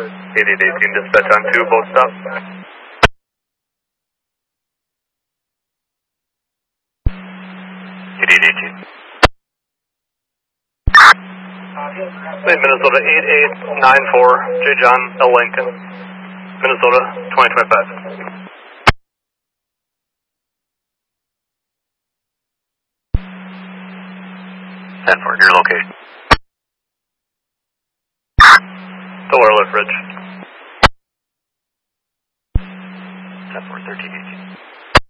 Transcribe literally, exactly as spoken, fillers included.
eighty-eight eighteen, dispatch on two, both stop. eighty-eight eighteen. Minnesota eight eight nine four, J. John L. Lincoln, Minnesota twenty twenty-five. ten four, your location. The Wireless Ridge. ten four, thirteen eighteen.